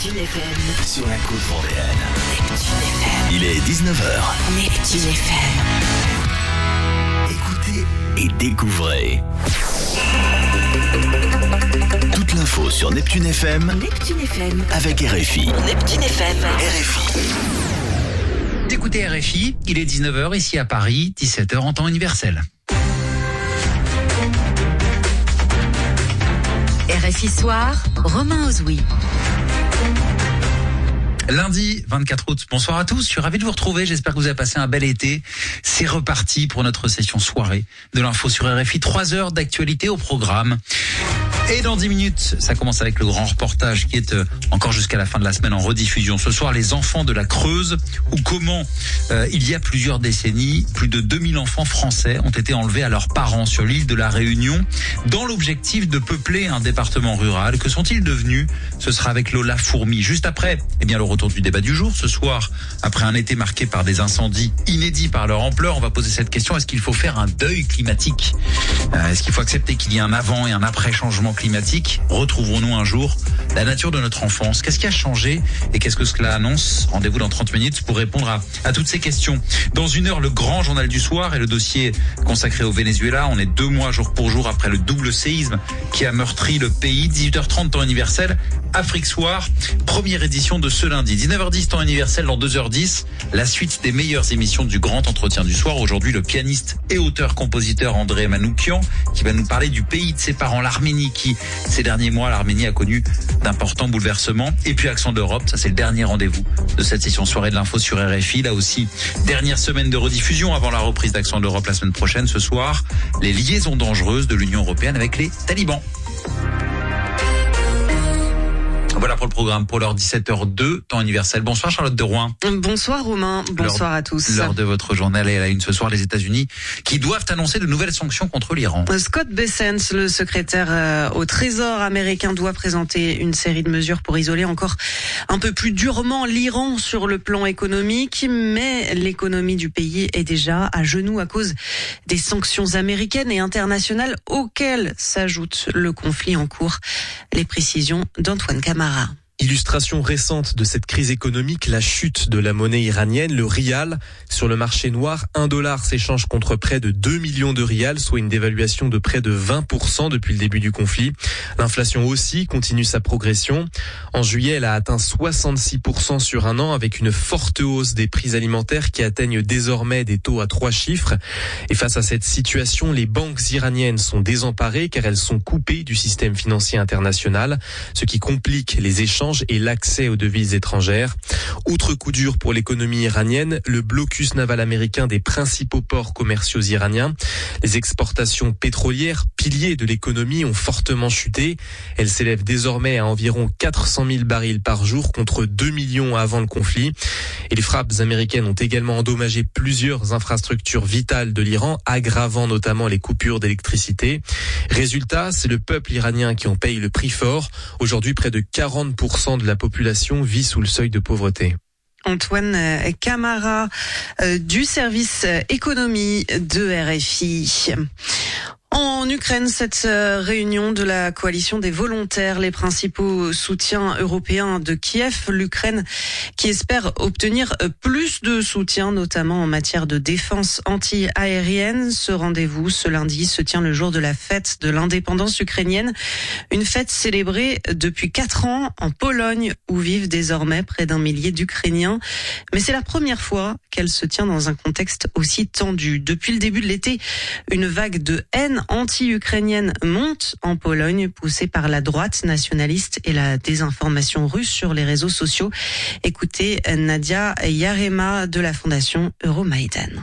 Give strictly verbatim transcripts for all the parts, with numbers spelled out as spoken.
Neptune F M. Sur la côte vendéenne. Neptune F M. Il est dix-neuf heures. Neptune F M. Écoutez et découvrez. Toute l'info sur Neptune F M. Neptune F M. Avec R F I. Neptune F M. R F I. Écoutez R F I, il est dix-neuf heures ici à Paris, dix-sept heures en temps universel. R F I Soir, Romain Ozoui. Lundi vingt-quatre août, bonsoir à tous, je suis ravi de vous retrouver, j'espère que vous avez passé un bel été. C'est reparti pour notre session soirée de l'info sur R F I, trois heures d'actualité au programme. Et dans dix minutes, ça commence avec le grand reportage qui est euh, encore jusqu'à la fin de la semaine en rediffusion. Ce soir, les enfants de la Creuse, ou comment euh, il y a plusieurs décennies, plus de deux mille enfants français ont été enlevés à leurs parents sur l'île de la Réunion dans l'objectif de peupler un département rural. Que sont-ils devenus? Ce sera avec Lola Fourmi. Juste après, eh bien, le retour du débat du jour. Ce soir, après un été marqué par des incendies inédits par leur ampleur, on va poser cette question. Est-ce qu'il faut faire un deuil climatique? euh, Est-ce qu'il faut accepter qu'il y ait un avant et un après changement climatique? Retrouverons-nous un jour la nature de notre enfance? Qu'est-ce qui a changé et qu'est-ce que cela annonce? Rendez-vous dans trente minutes pour répondre à, à toutes ces questions. Dans une heure, le grand journal du soir et le dossier consacré au Venezuela. On est deux mois jour pour jour après le double séisme qui a meurtri le pays. dix-huit heures trente temps universel, Afrique Soir, première édition de ce lundi. dix-neuf heures dix temps universel, dans deux heures dix, la suite des meilleures émissions du grand entretien du soir. Aujourd'hui, le pianiste et auteur-compositeur André Manoukian qui va nous parler du pays de ses parents, l'Arménie, qui ces derniers mois, l'Arménie a connu d'importants bouleversements. Et puis Accent d'Europe, ça c'est le dernier rendez-vous de cette session soirée de l'info sur R F I. Là aussi, dernière semaine de rediffusion avant la reprise d'Accent d'Europe la semaine prochaine. Ce soir, les liaisons dangereuses de l'Union européenne avec les talibans. Voilà pour le programme pour l'heure dix-sept heures deux, temps universel. Bonsoir Charlotte de Rouen. Bonsoir Romain, bonsoir à tous. L'heure de votre journal est à la une ce soir, les États-Unis qui doivent annoncer de nouvelles sanctions contre l'Iran. Scott Bessent, le secrétaire euh, au Trésor américain, doit présenter une série de mesures pour isoler encore un peu plus durement l'Iran sur le plan économique, mais l'économie du pays est déjà à genoux à cause des sanctions américaines et internationales auxquelles s'ajoute le conflit en cours. Les précisions d'Antoine Camara. Illustration récente de cette crise économique, la chute de la monnaie iranienne, le rial. Sur le marché noir, un dollar s'échange contre près de deux millions de rials, soit une dévaluation de près de vingt pour cent depuis le début du conflit. L'inflation aussi continue sa progression. En juillet, elle a atteint soixante-six pour cent sur un an, avec une forte hausse des prix alimentaires qui atteignent désormais des taux à trois chiffres. Et face à cette situation, les banques iraniennes sont désemparées car elles sont coupées du système financier international, ce qui complique les échanges et l'accès aux devises étrangères. Outre coup dur pour l'économie iranienne, le blocus naval américain des principaux ports commerciaux iraniens. Les exportations pétrolières, piliers de l'économie, ont fortement chuté. Elles s'élèvent désormais à environ quatre cent mille barils par jour contre deux millions avant le conflit. Et les frappes américaines ont également endommagé plusieurs infrastructures vitales de l'Iran, aggravant notamment les coupures d'électricité. Résultat, c'est le peuple iranien qui en paye le prix fort. Aujourd'hui, près de quarante pour cent de la population vit sous le seuil de pauvreté. Antoine Camara euh, du service économie de R F I. En Ukraine, cette réunion de la coalition des volontaires, les principaux soutiens européens de Kiev, l'Ukraine qui espère obtenir plus de soutien, notamment en matière de défense anti-aérienne. Ce rendez-vous, ce lundi, se tient le jour de la fête de l'indépendance ukrainienne. Une fête célébrée depuis quatre ans en Pologne, où vivent désormais près d'un millier d'Ukrainiens. Mais c'est la première fois qu'elle se tient dans un contexte aussi tendu. Depuis le début de l'été, une vague de haine anti-ukrainienne monte en Pologne, poussée par la droite nationaliste et la désinformation russe sur les réseaux sociaux. Écoutez Nadia Yarema de la fondation Euromaïdan.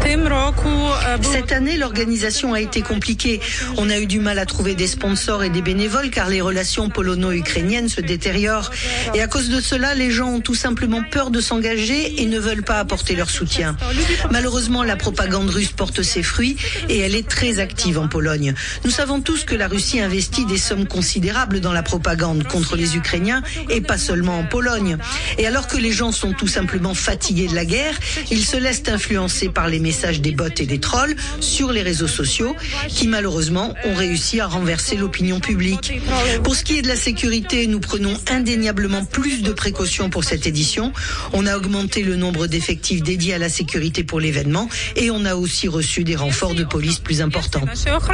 Cette année, l'organisation a été compliquée. On a eu du mal à trouver des sponsors et des bénévoles car les relations polono-ukrainiennes se détériorent. Et à cause de cela, les gens ont tout simplement peur de s'engager et ne veulent pas apporter leur soutien. Malheureusement, la propagande russe porte ses fruits et elle est très active en Pologne. Nous savons tous que la Russie investit des sommes considérables dans la propagande contre les Ukrainiens et pas seulement en Pologne. Et alors que les gens sont tout simplement fatigués de la guerre, ils se laissent influencer par les les messages des bots et des trolls sur les réseaux sociaux qui malheureusement ont réussi à renverser l'opinion publique. Pour ce qui est de la sécurité, nous prenons indéniablement plus de précautions pour cette édition. On a augmenté le nombre d'effectifs dédiés à la sécurité pour l'événement et on a aussi reçu des renforts de police plus importants.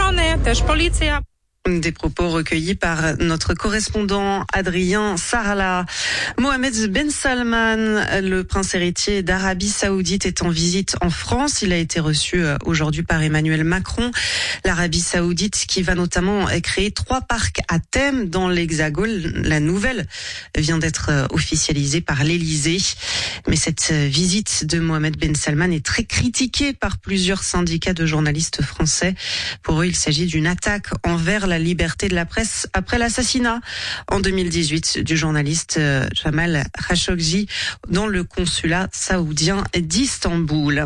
Des propos recueillis par notre correspondant Adrien Sarala. Mohamed Ben Salman, le prince héritier d'Arabie Saoudite, est en visite en France. Il a été reçu aujourd'hui par Emmanuel Macron. L'Arabie Saoudite qui va notamment créer trois parcs à thème dans l'Hexagone. La nouvelle vient d'être officialisée par l'Élysée. Mais cette visite de Mohamed Ben Salman est très critiquée par plusieurs syndicats de journalistes français. Pour eux, il s'agit d'une attaque envers la liberté de la presse après l'assassinat en deux mille dix-huit du journaliste Jamal Khashoggi dans le consulat saoudien d'Istanbul.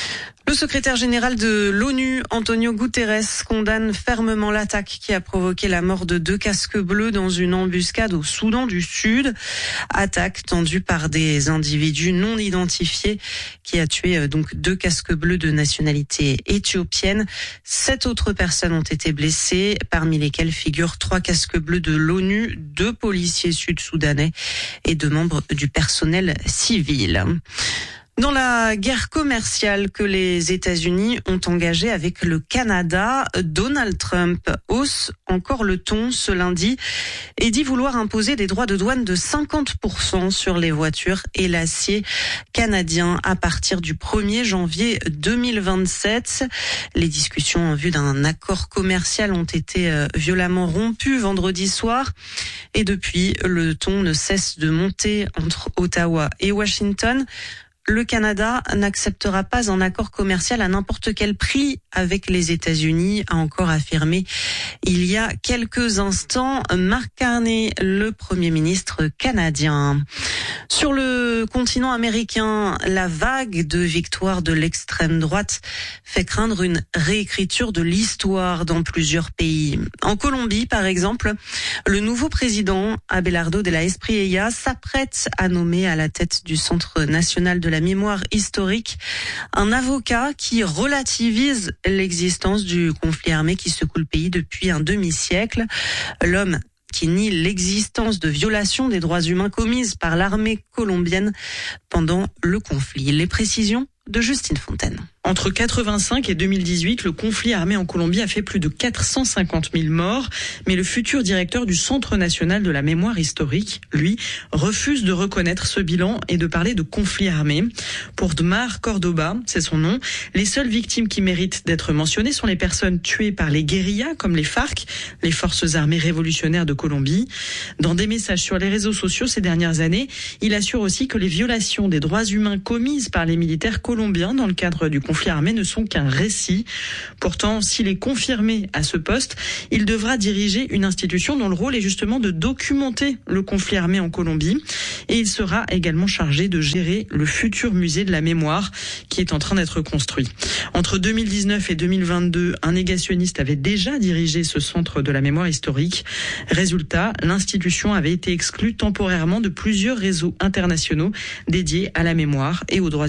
Le secrétaire général de l'ONU, Antonio Guterres, condamne fermement l'attaque qui a provoqué la mort de deux casques bleus dans une embuscade au Soudan du Sud. Attaque tendue par des individus non identifiés qui a tué donc deux casques bleus de nationalité éthiopienne. Sept autres personnes ont été blessées, parmi lesquelles figurent trois casques bleus de l'ONU, deux policiers sud-soudanais et deux membres du personnel civil. Dans la guerre commerciale que les États-Unis ont engagée avec le Canada, Donald Trump hausse encore le ton ce lundi et dit vouloir imposer des droits de douane de cinquante pour cent sur les voitures et l'acier canadien à partir du premier janvier deux mille vingt-sept. Les discussions en vue d'un accord commercial ont été violemment rompues vendredi soir et depuis, le ton ne cesse de monter entre Ottawa et Washington. Le Canada n'acceptera pas un accord commercial à n'importe quel prix avec les États-Unis, a encore affirmé il y a quelques instants Mark Carney, le Premier ministre canadien. Sur le continent américain, la vague de victoires de l'extrême droite fait craindre une réécriture de l'histoire dans plusieurs pays. En Colombie, par exemple, le nouveau président Abelardo de la Espriella s'apprête à nommer à la tête du Centre national de la mémoire historique un avocat qui relativise l'existence du conflit armé qui secoue le pays depuis un demi-siècle. L'homme qui nie l'existence de violations des droits humains commises par l'armée colombienne pendant le conflit. Les précisions de Justine Fontaine. Entre quatre-vingt-cinq et deux mille dix-huit, le conflit armé en Colombie a fait plus de quatre cent cinquante mille morts. Mais le futur directeur du Centre national de la mémoire historique, lui, refuse de reconnaître ce bilan et de parler de conflit armé. Pour Dmar Cordoba, c'est son nom, les seules victimes qui méritent d'être mentionnées sont les personnes tuées par les guérillas, comme les FARC, les forces armées révolutionnaires de Colombie. Dans des messages sur les réseaux sociaux ces dernières années, il assure aussi que les violations des droits humains commises par les militaires colombiens dans le cadre du conflit armé ne sont qu'un récit. Pourtant, s'il est confirmé à ce poste, il devra diriger une institution dont le rôle est justement de documenter le conflit armé en Colombie. Et il sera également chargé de gérer le futur musée de la mémoire qui est en train d'être construit. Entre deux mille dix-neuf et deux mille vingt-deux, un négationniste avait déjà dirigé ce centre de la mémoire historique. Résultat, l'institution avait été exclue temporairement de plusieurs réseaux internationaux dédiés à la mémoire et aux droits